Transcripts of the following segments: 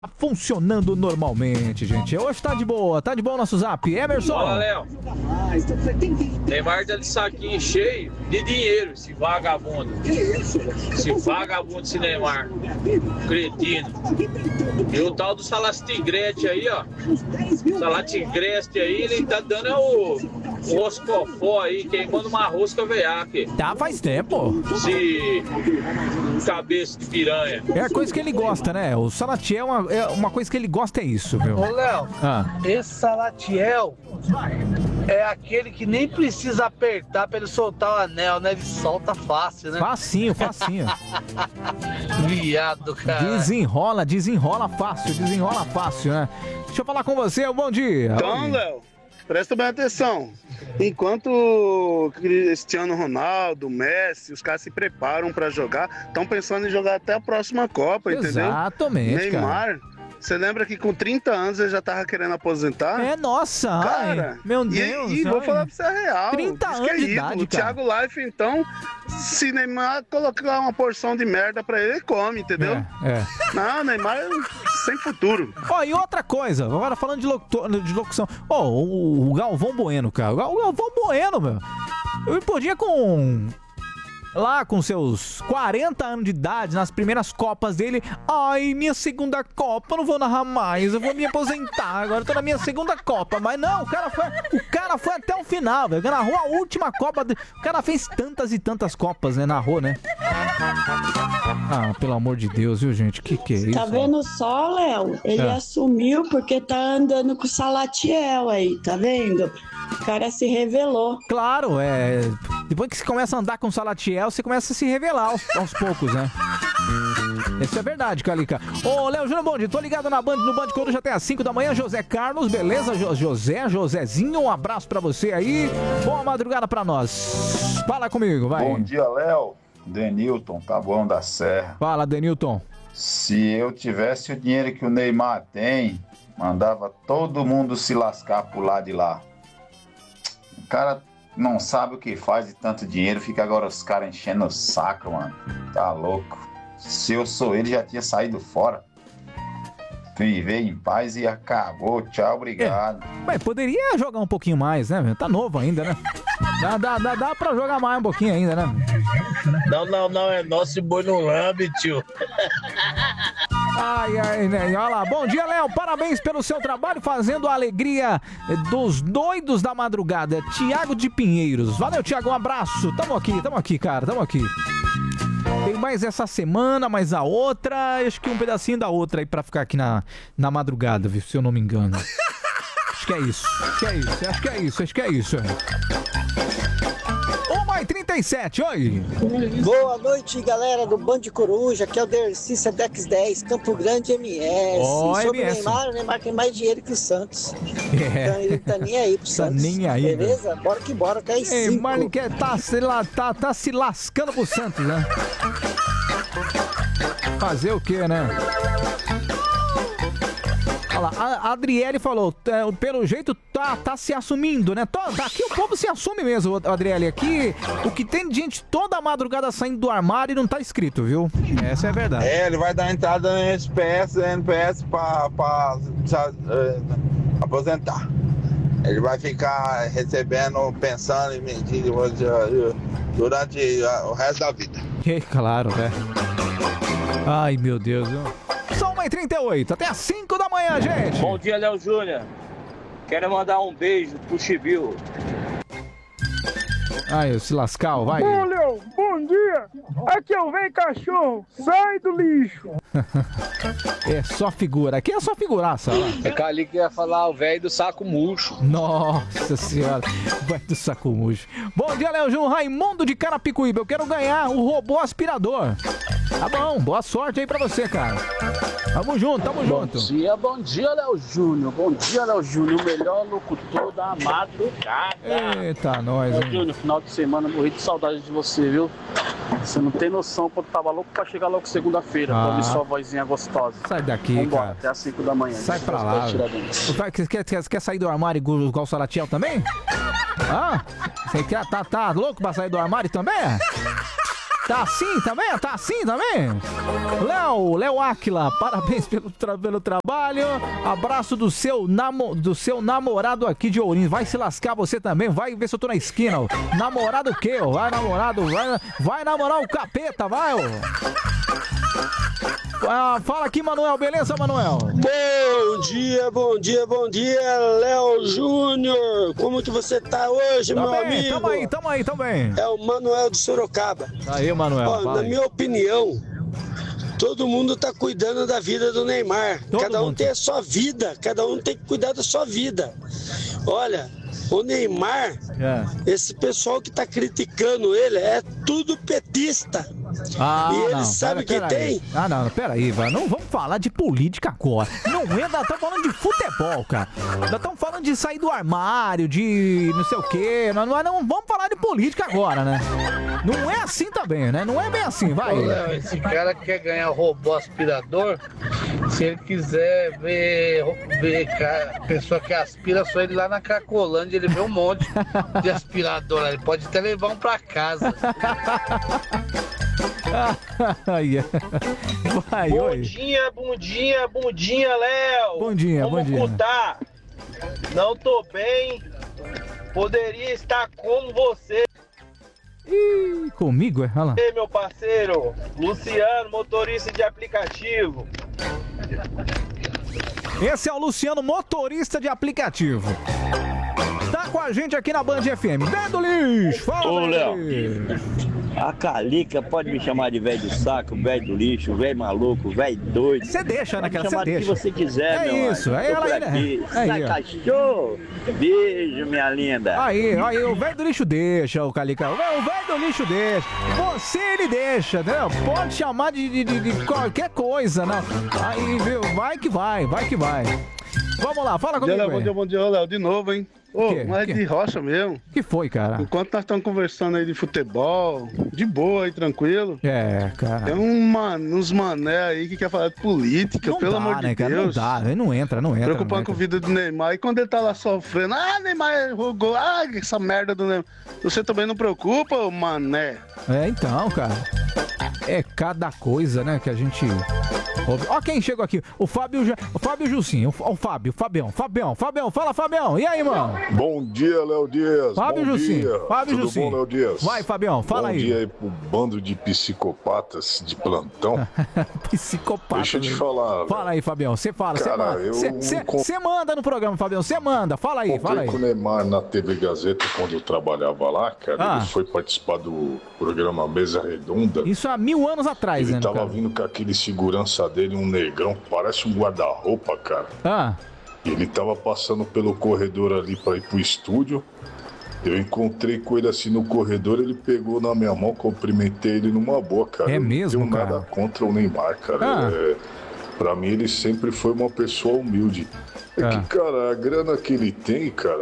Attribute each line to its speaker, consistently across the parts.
Speaker 1: funcionando normalmente, gente. Hoje tá de boa o nosso zap. Emerson.
Speaker 2: Fala, Léo. Neymar tá de saquinho cheio de dinheiro, esse vagabundo. Esse vagabundo, esse Neymar. Cretino. E o tal do Salatigrete aí, ó. Salatigrete aí, ele tá dando o roscofó aí, queimando uma rosca veiaque.
Speaker 1: Tá, faz tempo.
Speaker 2: Esse cabeça de piranha.
Speaker 1: É a coisa que ele gosta, né? O Salatiel é uma coisa que ele gosta, é isso, viu?
Speaker 3: Ô, Léo, esse Salatiel é aquele que nem precisa apertar pra ele soltar o anel, né? Ele solta fácil, né?
Speaker 1: Facinho.
Speaker 3: Viado, cara.
Speaker 1: Desenrola fácil, né? Deixa eu falar com você, bom dia.
Speaker 4: Então, Léo, presta bem atenção. Enquanto o Cristiano Ronaldo, Messi, os caras se preparam pra jogar, estão pensando em jogar até a próxima Copa, entendeu?
Speaker 1: Exatamente,
Speaker 4: Neymar, você lembra que com 30 anos ele já tava querendo aposentar?
Speaker 1: É, nossa,
Speaker 4: cara,
Speaker 1: meu Deus.
Speaker 4: E vou falar pra você a real.
Speaker 1: 30 anos de idade,
Speaker 4: o Thiago Life, então, se Neymar colocar uma porção de merda pra ele come, entendeu? Não, Neymar sem futuro.
Speaker 1: Ó, e outra coisa, agora falando de locução. Ó, o Galvão Bueno, cara. O Galvão Bueno, meu. Eu podia lá com seus 40 anos de idade, nas primeiras Copas dele, ai, minha segunda Copa, não vou narrar mais, eu vou me aposentar, agora eu tô na minha segunda Copa, mas não, o cara foi até o final, velho, narrou a última Copa, o cara fez tantas e tantas Copas, né, narrou, né? Ah, pelo amor de Deus, viu, gente, que é isso?
Speaker 5: Tá vendo só, Léo? Ele assumiu porque tá andando com o Salatiel aí, tá vendo? O cara se revelou.
Speaker 1: Claro, depois que você começa a andar com o Salatiel, você começa a se revelar aos poucos, né? Isso é verdade, Calica. Ô, Léo Júnior, bom dia. Tô ligado no Band Coruja até às 5 da manhã. José Carlos, beleza? Josézinho, um abraço pra você aí. Boa madrugada pra nós. Fala comigo, vai.
Speaker 6: Bom dia, Léo. Denilton, Taboão da Serra.
Speaker 1: Fala, Denilton.
Speaker 6: Se eu tivesse o dinheiro que o Neymar tem, mandava todo mundo se lascar pro lado de lá. O cara não sabe o que faz de tanto dinheiro, fica agora os caras enchendo o saco, mano. Tá louco. Se eu sou ele, já tinha saído fora. Viver em paz e acabou. Tchau, obrigado.
Speaker 1: Mas poderia jogar um pouquinho mais, né, meu? Tá novo ainda, né? Dá pra jogar mais um pouquinho ainda, né?
Speaker 2: Não, é nosso e boi no lambe, tio.
Speaker 1: Ai, né? Olha lá. Bom dia, Léo. Parabéns pelo seu trabalho fazendo a alegria dos doidos da madrugada. Tiago de Pinheiros. Valeu, Tiago. Um abraço. Tamo aqui, cara. Tamo aqui. Tem mais essa semana, mais a outra. Acho que um pedacinho da outra aí pra ficar aqui na madrugada, viu? Se eu não me engano. Acho que é isso. Acho que é isso. 1h37, oi!
Speaker 7: Boa noite, galera do Band Coruja, aqui é o Dercy Sedex 10, Campo Grande MS. Sobre
Speaker 1: MS.
Speaker 7: O Neymar tem mais dinheiro que o Santos. Então ele tá nem aí pro Santos.
Speaker 1: Nem aí,
Speaker 7: beleza? Bora que bora, cai 5.
Speaker 1: Neymar tá se lascando pro Santos, né? Fazer o quê, né? Olha lá, a Adriele falou, pelo jeito tá se assumindo, né? Aqui o povo se assume mesmo, Adriele. Aqui, o que tem de gente toda a madrugada saindo do armário e não tá escrito, viu? Essa é a verdade.
Speaker 8: Ele vai dar entrada no NPS pra aposentar. Ele vai ficar recebendo, pensando em mentir durante o resto da vida.
Speaker 1: Claro, né? Ai, meu Deus, viu? Só 1h38, até às 5 da manhã, gente.
Speaker 2: Bom dia, Léo Júnior. Quero mandar um beijo pro Chibiu.
Speaker 1: Ai, se lascar, vai.
Speaker 9: Ô, Léo, bom dia. Aqui é o velho cachorro. Sai do lixo.
Speaker 1: É só figura. Aqui é só figuraça.
Speaker 2: É Cali que ia falar o velho do saco murcho.
Speaker 1: Nossa senhora. Vai do saco murcho. Bom dia, Léo Júnior. Raimundo de Carapicuíba. Eu quero ganhar o robô aspirador. Tá bom, boa sorte aí pra você, cara. Tamo junto.
Speaker 10: Bom dia, Léo Júnior. O melhor locutor da madrugada.
Speaker 1: Eita, nós,
Speaker 10: Léo Júnior, final de semana, morri de saudade de você, viu? Você não tem noção quanto tava louco pra chegar logo segunda-feira, pra ouvir sua vozinha gostosa.
Speaker 1: Sai daqui,
Speaker 10: Vambora,
Speaker 1: cara.
Speaker 10: até às 5 da manhã.
Speaker 1: Sai pra lá. Quer sair do armário igual o Salatiel também? Você quer? Tá louco pra sair do armário também? Tá assim também? Tá assim também? Léo Áquila, parabéns pelo trabalho. Abraço do seu namorado aqui de Ourinhos. Vai se lascar você também. Vai ver se eu tô na esquina. Ó. Namorado o quê? Ó? Vai namorar o capeta, vai, ó. Fala aqui, Manuel. Beleza, Manuel?
Speaker 11: Bom dia, Léo Júnior. Como que você tá hoje, meu amigo?
Speaker 1: Tamo aí.
Speaker 11: É o Manuel de Sorocaba.
Speaker 1: Aí, Manuel.
Speaker 11: Na minha opinião, todo mundo tá cuidando da vida do Neymar. Cada um tem a sua vida. Cada um tem que cuidar da sua vida. Olha, o Neymar, esse pessoal que tá criticando ele, é tudo petista. E ele sabe que tem.
Speaker 1: Peraí, velho. Não vamos falar de política agora. Não ainda estamos falando de futebol, cara. Ainda estamos falando de sair do armário, de não sei o quê. Não vamos falar de política agora, né? Não é assim também, né? Não é bem assim, vai.
Speaker 3: Esse cara quer ganhar robô aspirador. Se ele quiser ver a pessoa que aspira, só ele lá na Cracolândia, ele vê um monte de aspirador. Ele pode até levar um pra casa.
Speaker 2: Bom dia, Léo.
Speaker 1: Bom dia.
Speaker 2: Como tá? Não tô bem. Poderia estar como você.
Speaker 1: Ih, comigo? Olha lá.
Speaker 2: Ei, meu parceiro, Luciano, motorista de aplicativo.
Speaker 1: Esse é o Luciano, motorista de aplicativo. Tá com a gente aqui na Band FM. Dedo lixo, fala,
Speaker 12: ô, Léo. A Calica pode me chamar de velho do saco, velho do lixo, velho maluco, velho doido.
Speaker 1: Você deixa, né, cara?
Speaker 12: Você deixa. O que você quiser,
Speaker 1: é
Speaker 12: meu
Speaker 1: isso,
Speaker 12: mano.
Speaker 1: é ela aí, né?
Speaker 12: Sai, cachorro. Beijo, minha linda.
Speaker 1: Aí, o velho do lixo deixa, o Calica. O velho do lixo deixa. Você, ele deixa, entendeu? Pode chamar de qualquer coisa, não. Aí, viu? Vai que vai. Vamos lá, fala comigo.
Speaker 4: Bom dia, Léo, de novo, hein? Mas de rocha mesmo.
Speaker 1: Que foi, cara?
Speaker 4: Enquanto nós estamos conversando aí de futebol, de boa aí, tranquilo.
Speaker 1: Cara.
Speaker 4: Tem uns mané aí que quer falar de política,
Speaker 1: não
Speaker 4: pelo
Speaker 1: dá,
Speaker 4: amor de
Speaker 1: né, cara?
Speaker 4: Deus.
Speaker 1: Não dá, não entra.
Speaker 4: Preocupando com a vida do Neymar. E quando ele tá lá sofrendo, Neymar jogou, essa merda do Neymar. Você também não preocupa, ô mané?
Speaker 1: Então, cara. É cada coisa, né, que a gente... Ó quem chegou aqui, o Fábio Jussim, o Fabião, fala, Fabião, e aí, mano?
Speaker 13: Bom dia, Léo Dias.
Speaker 1: Fábio Jussim.
Speaker 13: Tudo bom, Léo Dias?
Speaker 1: Vai, Fabião, fala aí.
Speaker 13: Bom dia aí pro bando de psicopatas de plantão.
Speaker 1: Psicopata.
Speaker 13: Deixa eu te falar.
Speaker 1: Fala aí, Fabião, você fala, você
Speaker 13: manda.
Speaker 1: manda no programa, Fabião, você manda, fala aí.
Speaker 13: Com o Neymar na TV Gazeta quando eu trabalhava lá, cara, ele foi participar do programa Mesa Redonda.
Speaker 1: Isso há 1000 anos atrás,
Speaker 13: né?
Speaker 1: Ele
Speaker 13: tava vindo com aquele segurança dele, um negrão, parece um guarda-roupa, cara. E ele tava passando pelo corredor ali pra ir pro estúdio. Eu encontrei com ele assim no corredor, ele pegou na minha mão, cumprimentei ele numa boa, cara.
Speaker 1: É mesmo,
Speaker 13: não tenho nada contra o Neymar, cara. Pra mim, ele sempre foi uma pessoa humilde. Que, cara, a grana que ele tem, cara,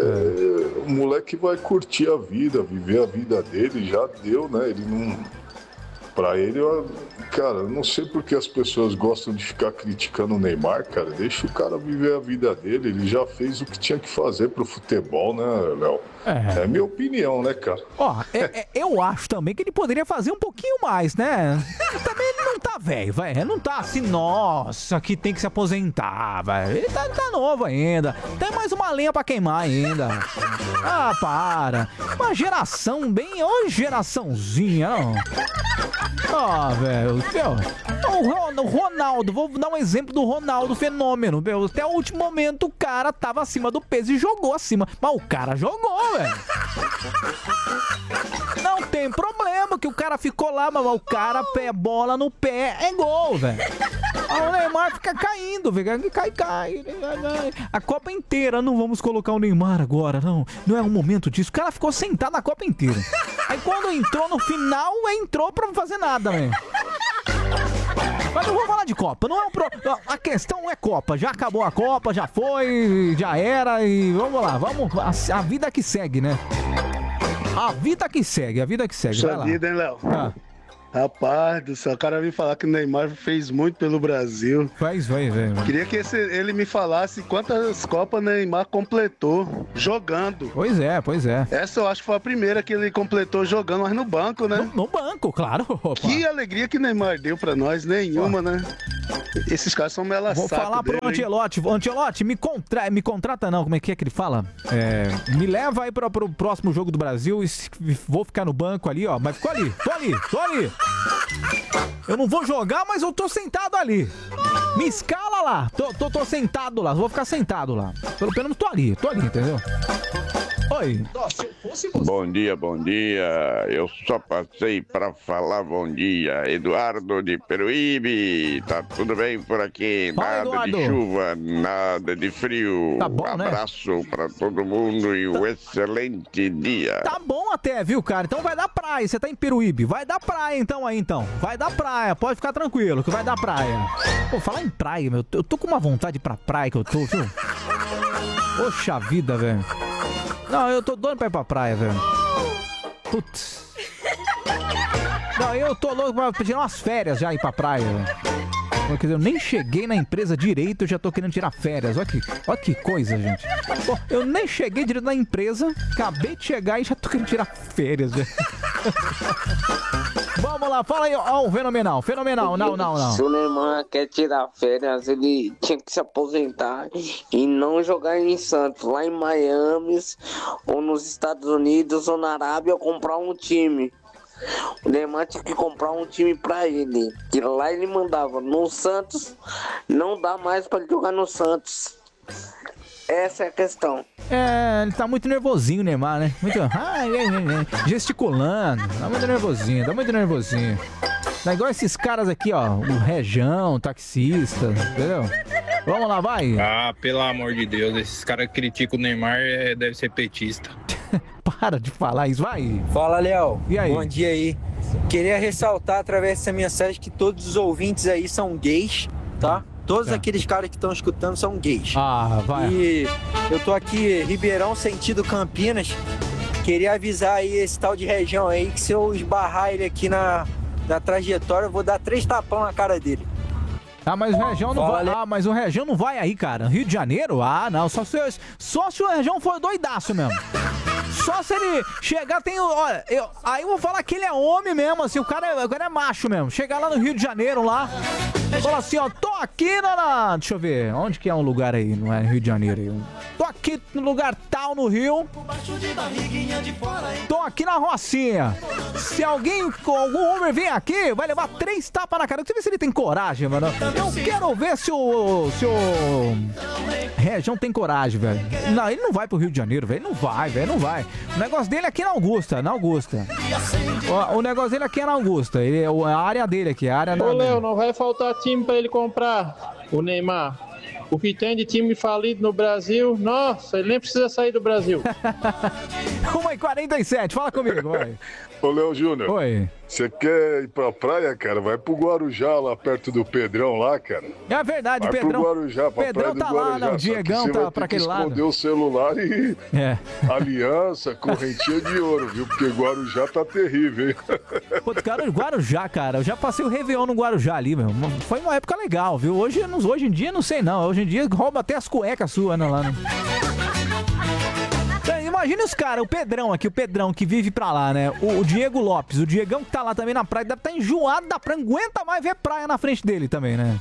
Speaker 13: o moleque vai curtir a vida, viver a vida dele, já deu, né? Ele não... Pra ele, cara, eu não sei porque as pessoas gostam de ficar criticando o Neymar, cara. Deixa o cara viver a vida dele, ele já fez o que tinha que fazer pro futebol, né, Léo? É minha opinião, né, cara?
Speaker 1: Eu acho também que ele poderia fazer um pouquinho mais, né? Também ele não tá velho, velho. Não tá assim, nossa, que tem que se aposentar, velho. Ele tá novo ainda. Tem mais uma lenha pra queimar ainda. Para. Uma geração bem... Ô, geraçãozinha, não? Velho. O Ronaldo, vou dar um exemplo do Ronaldo Fenômeno, meu. Até o último momento o cara tava acima do peso e jogou acima. Mas o cara jogou, velho. Não tem problema que o cara ficou lá, mas o cara bola no pé, é gol, velho. O Neymar fica caindo, velho. Cai. A Copa inteira, não vamos colocar o Neymar agora, não. Não é um momento disso. O cara ficou sentado a Copa inteira. Aí quando entrou no final, entrou pra não fazer nada, velho. Mas não vou falar de Copa, não é um a questão não é Copa, já acabou a Copa, já foi, já era e vamos lá, a vida que segue, né? A vida que segue, vai lá.
Speaker 4: Vida, hein, Léo? Rapaz do céu, o cara veio falar que o Neymar fez muito pelo Brasil.
Speaker 1: Faz, velho.
Speaker 4: Queria que ele me falasse quantas Copas Neymar completou jogando.
Speaker 1: Pois é.
Speaker 4: Essa eu acho que foi a primeira que ele completou jogando, mas no banco, né?
Speaker 1: No banco, claro. Opa.
Speaker 4: Que alegria que Neymar deu pra nós, nenhuma, né? Esses caras são melaçados.
Speaker 1: Vou falar pro Ancelotti. Ancelotti, me contrata não, como é que ele fala? Me leva aí pro próximo jogo do Brasil e vou ficar no banco ali, ó. Mas ficou ali, tô ali. Eu não vou jogar, mas eu tô sentado ali. Me escala lá. Tô sentado lá, vou ficar sentado lá. Pelo menos tô ali, entendeu? Oi.
Speaker 14: Bom dia. Eu só passei pra falar bom dia. Eduardo de Peruíbe. Tá tudo bem por aqui?
Speaker 1: Fala,
Speaker 14: nada
Speaker 1: Eduardo.
Speaker 14: de chuva, nada de frio.
Speaker 1: Tá bom,
Speaker 14: abraço pra todo mundo e um excelente dia.
Speaker 1: Tá bom até, viu, cara? Então vai dar praia. Você tá em Peruíbe. Vai dar praia então aí, então. Vai dar praia. Pode ficar tranquilo que vai dar praia. Pô, falar em praia, meu. Eu tô com uma vontade pra praia que eu tô, viu? Poxa vida, velho. Não, eu tô doido pra ir pra praia, velho. Putz. Não, eu tô louco pra tirar umas férias já ir pra praia, velho. Quer dizer, eu nem cheguei na empresa direito, eu já tô querendo tirar férias. Olha que coisa, gente. Pô, eu nem cheguei direito na empresa, acabei de chegar e já tô querendo tirar férias, velho. Vamos lá, fala aí, ó, fenomenal, não.
Speaker 15: Se o Neymar quer tirar férias, ele tinha que se aposentar e não jogar em Santos, lá em Miami, ou nos Estados Unidos, ou na Arábia, ou comprar um time. O Neymar tinha que comprar um time pra ele, que lá ele mandava. No Santos, não dá mais pra ele jogar no Santos. Essa é a questão.
Speaker 1: Ele tá muito nervosinho, o Neymar, né? Muito. Gesticulando. Tá muito nervosinho. Tá igual esses caras aqui, ó. O Rejão, o taxista, entendeu? Vamos lá, vai.
Speaker 16: Ah, pelo amor de Deus, esses caras que criticam o Neymar deve ser petista.
Speaker 1: Para de falar isso, vai.
Speaker 17: Fala, Léo.
Speaker 1: E aí?
Speaker 17: Bom dia aí. Queria ressaltar através dessa mensagem que todos os ouvintes aí são gays, tá? Todos aqueles caras que estão escutando são gays.
Speaker 1: Ah, vai.
Speaker 17: E eu tô aqui, Ribeirão, sentido Campinas. Queria avisar aí esse tal de Região aí que se eu esbarrar ele aqui na trajetória, eu vou dar 3 tapão na cara dele.
Speaker 1: Ah, mas o Região não vai. Ah, mas o Região não vai aí, cara. Rio de Janeiro? Ah, não. Só se o Região for doidaço mesmo. Só se ele chegar, tem. Olha, aí eu vou falar que ele é homem mesmo, assim, o cara é macho mesmo. Chegar lá no Rio de Janeiro, lá, falar assim, ó, tô aqui deixa eu ver, onde que é um lugar aí, não é Rio de Janeiro aí? Tô aqui no lugar tal no Rio. Tô aqui na Rocinha. Se algum homem vem aqui, vai levar 3 tapas na cara. Deixa eu ver se ele tem coragem, mano. Eu quero ver se o Região tem coragem, velho. Não, ele não vai pro Rio de Janeiro, velho. Não vai. O negócio dele aqui é na Augusta. O negócio dele aqui é na Augusta. A área dele aqui, a área...
Speaker 16: Ô, Léo, não vai faltar time pra ele comprar, o Neymar. O que tem de time falido no Brasil, nossa, ele nem precisa sair do Brasil.
Speaker 1: 1h47, fala comigo, vai.
Speaker 13: Ô, Léo Júnior.
Speaker 1: Oi.
Speaker 13: Você quer ir pra praia, cara? Vai pro Guarujá, lá perto do Pedrão, lá, cara.
Speaker 1: É verdade,
Speaker 13: vai
Speaker 1: Pedrão.
Speaker 13: Pro Guarujá, pra
Speaker 1: Pedrão
Speaker 13: praia
Speaker 1: tá
Speaker 13: do Guarujá,
Speaker 1: lá, né? O Diegão
Speaker 13: você
Speaker 1: tá
Speaker 13: vai
Speaker 1: pra
Speaker 13: ter
Speaker 1: aquele
Speaker 13: que
Speaker 1: lado.
Speaker 13: esconder o celular e aliança, correntinha de ouro, viu? Porque Guarujá tá terrível, hein?
Speaker 1: Pô, cara, Guarujá, cara. Eu já passei o Réveillon no Guarujá ali, meu. Foi uma época legal, viu? Hoje em dia, não sei não. Hoje em dia rouba até as cuecas suas, né, lá, né? Imagina os caras, o Pedrão aqui, o Pedrão que vive pra lá, né? O Diego Lopes, o Diegão que tá lá também na praia, deve estar enjoado da praia, não aguenta mais ver praia na frente dele também, né?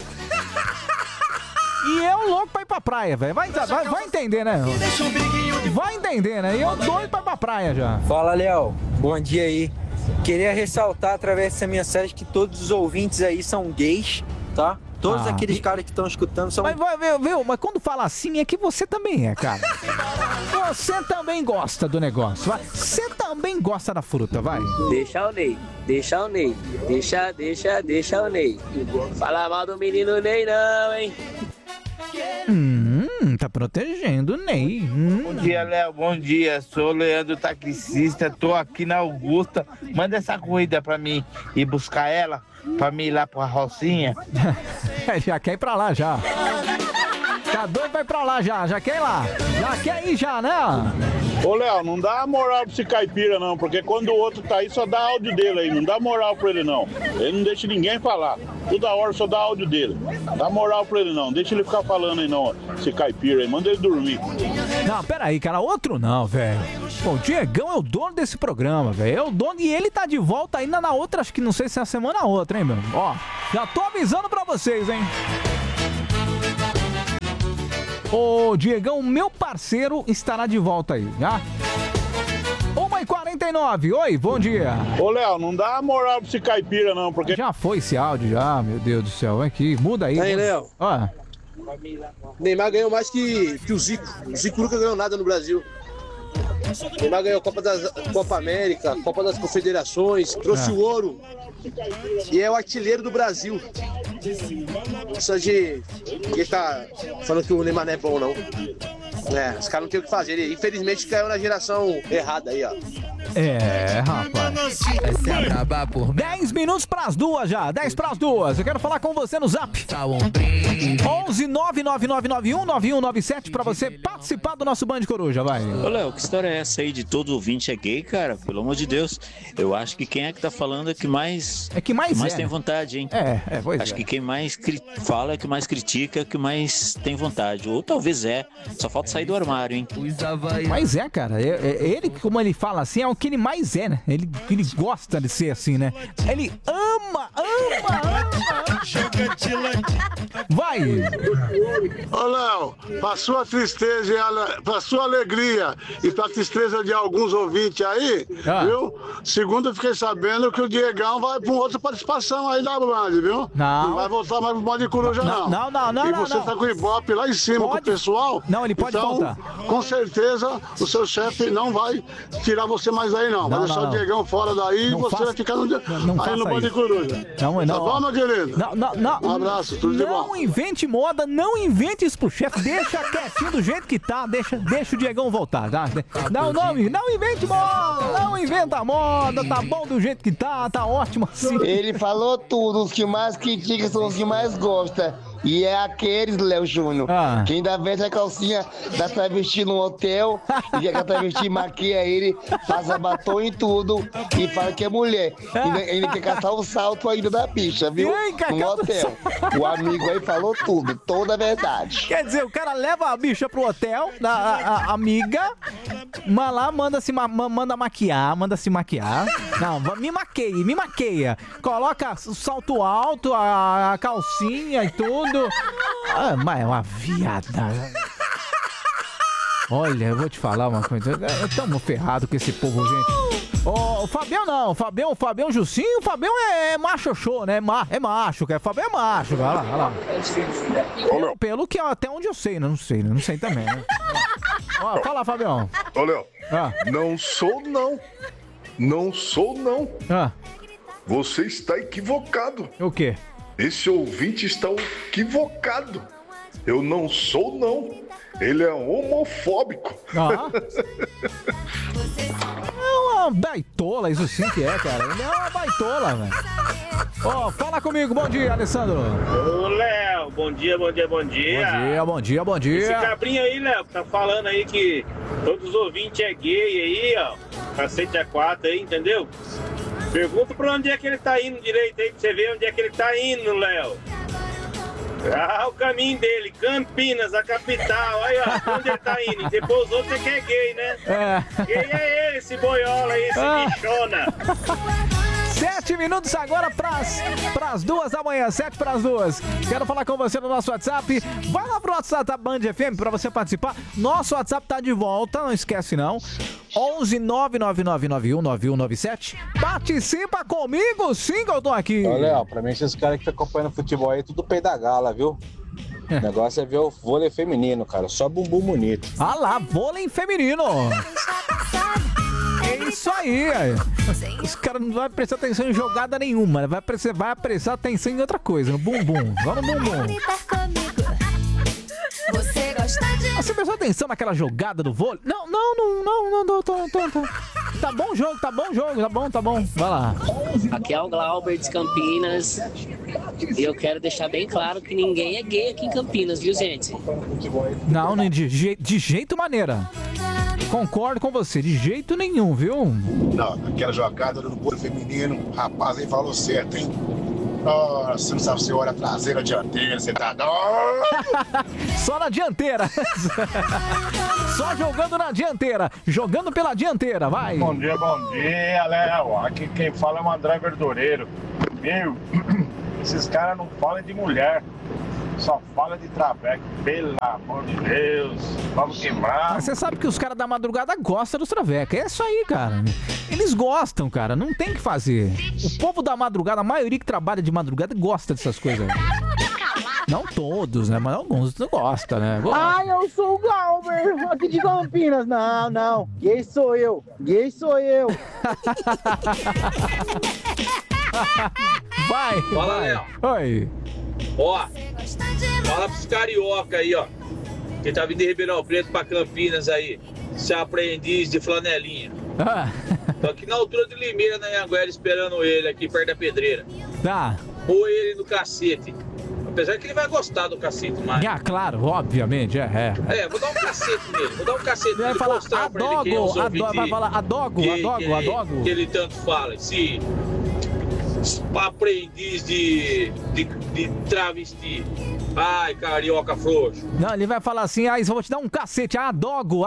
Speaker 1: E eu louco pra ir pra praia, velho. Vai entender, né? Vai entender, né? E eu doido pra ir pra praia já.
Speaker 17: Fala, Léo. Bom dia aí. Queria ressaltar através dessa mensagem que todos os ouvintes aí são gays, tá? Todos aqueles caras que estão escutando são...
Speaker 1: Mas quando fala assim é que você também é, cara. Você também gosta do negócio, vai. Você também gosta da fruta, vai.
Speaker 15: Deixa o Ney. Deixa o Ney. Fala mal do menino Ney não, hein?
Speaker 1: Tá protegendo o Ney.
Speaker 3: Bom dia, Léo. Bom dia. Sou o Leandro Taxista. Tô aqui na Augusta. Manda essa corrida pra mim ir buscar ela. Pra mim ir lá pra Rocinha.
Speaker 1: Já quer ir pra lá, já. Tá doido, vai pra lá, já quer ir lá. Já quer ir, já, né?
Speaker 18: Ô, Léo, não dá moral pra esse caipira, não, porque quando o outro tá aí, só dá áudio dele aí. Não dá moral pra ele, não. Ele não deixa ninguém falar. Toda hora só dá áudio dele. Dá moral pra ele, não. Deixa ele ficar falando aí, não, esse caipira aí. Manda ele dormir.
Speaker 1: Não, peraí, cara. Outro não, velho. Pô, o Diegão é o dono desse programa, velho. É o dono e ele tá de volta ainda na outra, acho que não sei se é a semana ou outra, hein, meu? Ó, já tô avisando pra vocês, hein? Ô, Diegão, meu parceiro, estará de volta aí, já? 1h49, oi, bom dia.
Speaker 18: Ô, Léo, não dá moral pra esse caipira, não, porque...
Speaker 1: Já foi esse áudio, já, meu Deus do céu, vem aqui, muda aí.
Speaker 19: Aí, Léo.
Speaker 1: Ó.
Speaker 19: Neymar ganhou mais que o Zico. O Zico nunca ganhou nada no Brasil. Neymar ganhou Copa América, Copa das Confederações, trouxe o ouro. E é o artilheiro do Brasil. Isso de... Ele tá falando que o Neymar não é bom, não. Os caras não tem o que fazer. Ele, infelizmente, caiu na geração errada aí, ó.
Speaker 1: É, rapaz. 10 minutos pras 2 já. 10 pras 2. Eu quero falar com você no Zap. 11 99991 9197 pra você participar do nosso Band Coruja, vai.
Speaker 20: Ô, Léo, que história é essa aí de todo ouvinte é gay, cara? Pelo amor de Deus. Eu acho que quem é que tá falando é que mais...
Speaker 1: É que mais
Speaker 20: tem vontade, hein?
Speaker 1: Pois
Speaker 20: acho que quem mais fala é que mais critica, é que mais tem vontade. Ou talvez só falta sair do armário, hein?
Speaker 1: Mas cara, ele, como ele fala assim, é o que ele mais é, né? Ele gosta de ser assim, né? Ele ama. Vai!
Speaker 4: Ô, Léo, pra sua tristeza, pra sua alegria e pra tristeza de alguns ouvintes aí, viu? Segundo eu fiquei sabendo que o Diegão vai pra uma outra participação aí da Band, viu? Não vai voltar mais pro Band Coruja, não.
Speaker 1: Não.
Speaker 4: E você tá com o Ibope lá em cima com o pessoal.
Speaker 1: Não, ele pode voltar.
Speaker 4: Com certeza, o seu chefe não vai tirar você mais aí, não. Vai deixar o Diegão fora daí e você vai ficar aí no Band Coruja.
Speaker 1: Não.
Speaker 4: Tá bom, meu querido?
Speaker 1: Não.
Speaker 4: Um abraço, tudo de bom.
Speaker 1: Não invente moda, não invente isso pro chefe. Deixa quietinho do jeito que tá. Deixa o Diegão voltar, tá? Não invente moda, não inventa moda. Tá bom do jeito que tá ótimo assim.
Speaker 21: Ele falou tudo, os que mais criticam são os que mais gostam. E é aqueles, Léo Júnior, que ainda veste a calcinha da travesti no hotel, e que a travesti maquia ele, passa batom em tudo, e fala que é mulher. Ainda quer caçar o salto ainda da bicha, viu? No hotel. O amigo aí falou tudo, toda a verdade.
Speaker 1: Quer dizer, o cara leva a bicha pro hotel, a amiga, mas lá manda se maquiar. Não, me maqueia. Coloca o salto alto, a calcinha e tudo. Mas é uma viada. Olha, eu vou te falar uma coisa. Estamos ferrados com esse povo, gente. O Fabião não. Fabião Jussinho, o Fabião é macho show, né? É macho, cara. O Fabião é macho. Vai lá. Pelo que até onde eu sei, né? Não sei também, né? Fala, Fabião.
Speaker 13: Ô, Léo. Não sou, não. Não sou, não. Você está equivocado.
Speaker 1: O quê?
Speaker 13: Esse ouvinte está equivocado. Eu não sou, não. Ele é homofóbico.
Speaker 1: É uma baitola, isso sim que é, cara. Ele é uma baitola, velho. Fala comigo. Bom dia, Alessandro.
Speaker 2: Ô, Léo. Bom dia.
Speaker 1: Bom dia.
Speaker 2: Esse cabrinho aí, Léo, que tá falando aí que todos os ouvintes é gay aí, ó. Cacete a 4 aí, entendeu? Pergunta pra onde é que ele tá indo direito aí, pra você ver onde é que ele tá indo, Léo. O caminho dele, Campinas, a capital. Aí, ó, pra onde ele tá indo. E depois os outros é que é gay, né? Gay é ele, esse boiola aí, esse bichona.
Speaker 1: 7 minutos agora pras 2 da manhã, 7 pras 2. Quero falar com você no nosso WhatsApp. Vai lá pro WhatsApp da Band FM pra você participar. Nosso WhatsApp tá de volta, não esquece não. 11 99991 9197. Participa comigo, sim, que eu tô aqui.
Speaker 22: Ô, Léo, pra mim esses caras que estão acompanhando futebol aí, tudo pé da gala, viu? O negócio é ver o vôlei feminino, cara. Só bumbum bonito.
Speaker 1: Lá, vôlei feminino. É isso aí. Os caras não vão prestar atenção em jogada nenhuma. Vai prestar atenção em outra coisa, no bumbum. Vamos no bumbum. Você prestou atenção naquela jogada do vôlei? Não, tô. Tá bom o jogo, tá bom. Vai lá.
Speaker 23: Aqui é o Glauber de Campinas. E eu quero deixar bem claro que ninguém é gay aqui em Campinas, viu, gente?
Speaker 1: Não, de jeito maneira. Concordo com você, de jeito nenhum, viu?
Speaker 5: Não, aquela jogada no vôlei feminino, rapaz, aí falou certo, hein? Nossa, você não sabe se olha traseira, dianteira, você tá doido?
Speaker 1: Só na dianteira. Só jogando na dianteira. Jogando pela dianteira, vai.
Speaker 6: Bom dia, Léo. Aqui quem fala é o André Verdureiro. Meu, esses caras não falam de mulher. Só fala de traveco. Pelo amor de Deus. Vamos queimar.
Speaker 1: Mas você sabe que os caras da madrugada gostam dos travecos. É isso aí, cara. Eles gostam, cara. Não tem o que fazer. O povo da madrugada, a maioria que trabalha de madrugada, gosta dessas coisas. Não todos, né? Mas alguns não gostam, né?
Speaker 9: Ai, eu sou o Galber, aqui de Campinas. Não. Gay sou eu.
Speaker 1: Vai.
Speaker 2: Fala, Léo.
Speaker 1: Oi.
Speaker 2: Ó, fala pros carioca aí, ó. Que tá vindo de Ribeirão Preto pra Campinas aí. Ser aprendiz de flanelinha. Tô aqui na altura de Limeira, na Anhanguera, esperando ele aqui perto da pedreira.
Speaker 1: Tá.
Speaker 2: Ou ele no cacete. Apesar que ele vai gostar do cacete, mas...
Speaker 1: Ah, claro, obviamente,
Speaker 2: vou dar um cacete nele.
Speaker 1: Ele vai falar adogo, vai falar adogo.
Speaker 2: Que ele tanto fala. Se aprendiz de travesti. Ai, carioca frouxo.
Speaker 1: Não, ele vai falar assim, eu vou te dar um cacete. Adogo.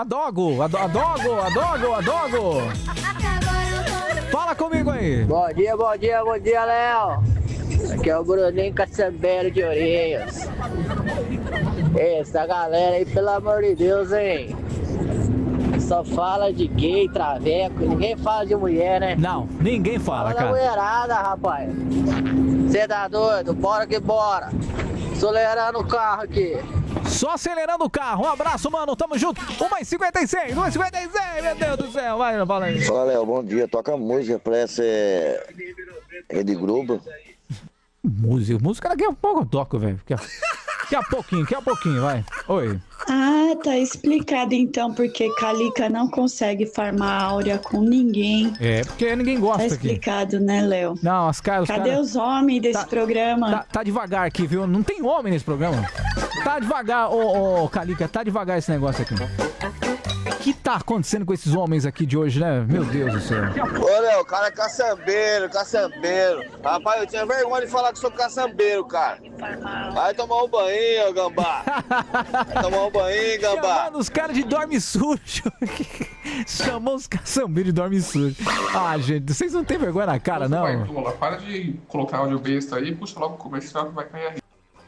Speaker 1: Fala comigo aí.
Speaker 7: Bom dia, Léo. Aqui é o Bruninho Caçambeiro de Orelhas. Essa galera aí, pelo amor de Deus, hein? Só fala de gay, traveco, ninguém fala de mulher, né?
Speaker 1: Não, ninguém fala, cara.
Speaker 7: Fala mulherada, rapaz. Você tá doido? Bora que bora. Acelerando o carro aqui.
Speaker 1: Só acelerando o carro. Um abraço, mano. Tamo junto. 1h56, meu Deus do céu. Vai, fala aí.
Speaker 24: Fala, Léo. Bom dia. Toca música pra essa Rede Globo.
Speaker 1: Música daqui a pouco eu toco, velho. Daqui a pouquinho, vai. Oi.
Speaker 25: Ah, tá explicado então porque Calica não consegue farmar áurea com ninguém.
Speaker 1: É, porque ninguém gosta aqui.
Speaker 25: Tá explicado, né, Léo?
Speaker 1: Não,
Speaker 25: Cadê os homens desse programa?
Speaker 1: Tá devagar aqui, viu? Não tem homem nesse programa. Tá devagar, ô Calica, tá devagar esse negócio aqui. O que tá acontecendo com esses homens aqui de hoje, né? Meu Deus do céu.
Speaker 8: Ô, Léo, o cara é caçambeiro. Rapaz, eu tinha vergonha de falar que sou caçambeiro, cara. Vai tomar um banho, gambá.
Speaker 1: Chamando os caras de dorme sujo. Chamou os caçambeiros de dorme sujo. Ah, gente, vocês não tem vergonha na cara, não?
Speaker 26: Para de colocar áudio besta aí e puxa logo o comercial que vai cair aí.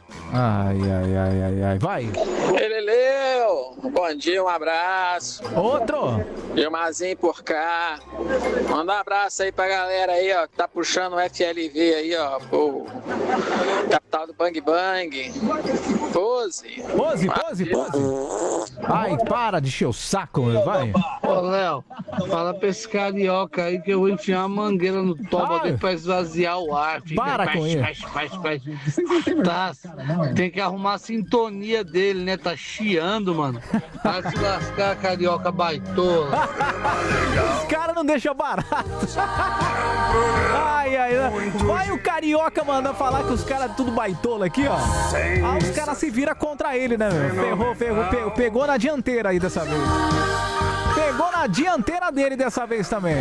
Speaker 1: Ai, vai.
Speaker 27: Léo, bom dia, um abraço.
Speaker 1: Outro.
Speaker 27: Gilmarzinho por cá. Manda um abraço aí pra galera aí, ó, que tá puxando o FLV aí, ó, pro capital do Bang Bang. Pose.
Speaker 1: Ai, para de encher o saco, meu, vai.
Speaker 3: Ô, Léo, fala pra esse carioca aí que eu vou enfiar uma mangueira no toba dele pra esvaziar o ar.
Speaker 1: Para com isso.
Speaker 3: Tá, tem que arrumar a sintonia dele, né? Tá chiando, mano. Vai se lascar, carioca baitola.
Speaker 1: Os caras não deixam barato. Ai. Vai o carioca, mano, falar que os caras tudo baitola aqui, ó. Os caras se viram contra ele, né, meu? Pegou na dianteira aí dessa vez. Pegou na dianteira dele dessa vez também.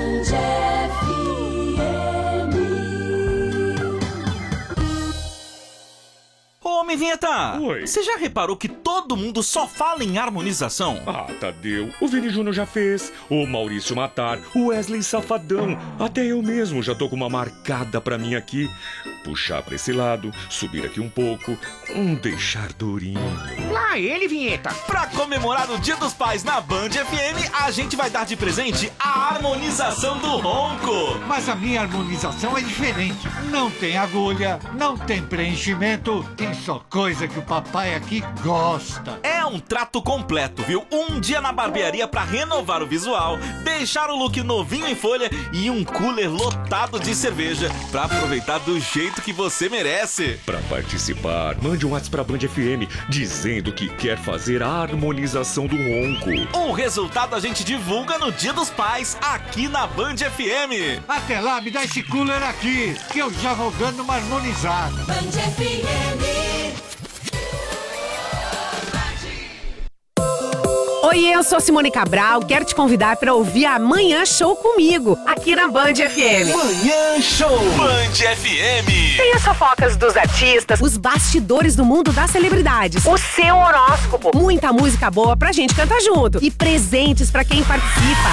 Speaker 28: Ô, Vinheta! Oi. Você já reparou que todo mundo só fala em harmonização?
Speaker 29: Ah, Tadeu, o Vini Júnior já fez, o Maurício Matar, o Wesley Safadão, até eu mesmo já tô com uma marcada pra mim aqui. Puxar pra esse lado, subir aqui um pouco, deixar durinho.
Speaker 28: Lá ele, Vinheta! Pra comemorar o Dia dos Pais na Band FM, a gente vai dar de presente a harmonização do ronco.
Speaker 30: Mas a minha harmonização é diferente. Não tem agulha, não tem preenchimento, tem só coisa que o papai aqui gosta.
Speaker 28: É um trato completo, viu? Um dia na barbearia pra renovar o visual, deixar o look novinho em folha e um cooler lotado de cerveja pra aproveitar do jeito que você merece.
Speaker 29: Pra participar, mande um WhatsApp pra Band FM dizendo que quer fazer a harmonização do ronco.
Speaker 28: O resultado a gente divulga no Dia dos Pais, aqui na Band FM.
Speaker 30: Até lá, me dá esse cooler aqui, que eu já vou dando uma harmonizada.
Speaker 31: Band FM.
Speaker 10: Oi, eu sou Simone Cabral, quero te convidar para ouvir a Manhã Show comigo, aqui na Band FM.
Speaker 28: Manhã Show Band FM.
Speaker 10: Tem as fofocas dos artistas, os bastidores do mundo das celebridades, o seu horóscopo, muita música boa pra gente cantar junto e presentes pra quem participa.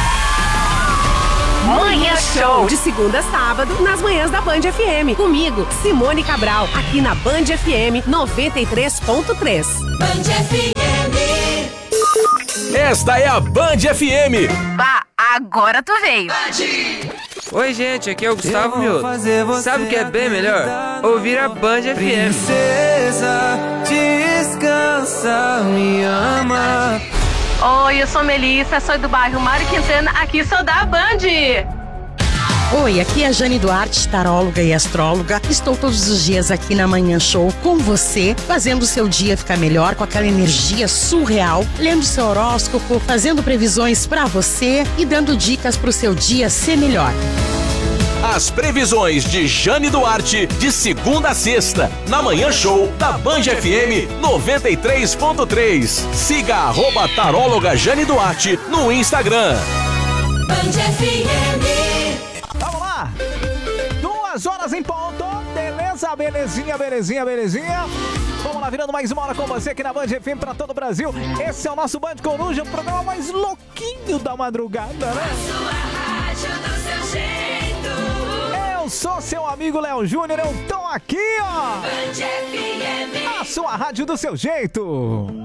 Speaker 10: Manhã Show, de segunda a sábado, nas manhãs da Band FM. Comigo, Simone Cabral, aqui na Band FM 93.3.
Speaker 11: Band FM.
Speaker 28: Esta é a Band FM.
Speaker 10: Bah, agora tu veio.
Speaker 12: Oi, gente, aqui é o Gustavo Mioto. Sabe o que é bem melhor? Ouvir a Band FM.
Speaker 11: Princesa, descansa, me ama.
Speaker 10: Oi, eu sou Melissa, sou do bairro Mário Quintana, aqui sou da Band.
Speaker 14: Oi, aqui é a Jane Duarte, taróloga e astróloga. Estou todos os dias aqui na Manhã Show com você, fazendo o seu dia ficar melhor com aquela energia surreal, lendo seu horóscopo, fazendo previsões pra você e dando dicas pro seu dia ser melhor.
Speaker 28: As previsões de Jane Duarte, de segunda a sexta, na Manhã Show da Band FM 93.3. Siga @taróloga Jane Duarte no Instagram.
Speaker 11: Band FM.
Speaker 1: Vamos lá! 2 horas em ponto. Beleza, belezinha, belezinha, belezinha. Vamos lá, virando mais uma hora com você aqui na Band FM pra todo o Brasil. Esse é o nosso Band Coruja, o programa mais louquinho da madrugada, né?
Speaker 11: A sua rádio do seu jeito.
Speaker 1: Eu sou seu amigo Léo Júnior, eu tô aqui, ó!
Speaker 11: Band FM.
Speaker 1: A sua rádio do seu jeito.